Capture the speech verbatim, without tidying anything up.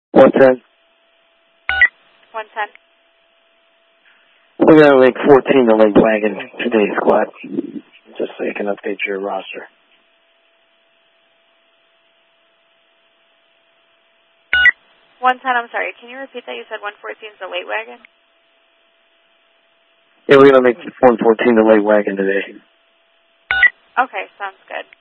one ten. one ten. We're going to link fourteen to Lake Wagon today, squad. Just so you can update your roster. one ten, I'm sorry. Can you repeat that? You said one fourteen is the late wagon? Yeah, we're going to make one fourteen the late wagon today. Okay, sounds good.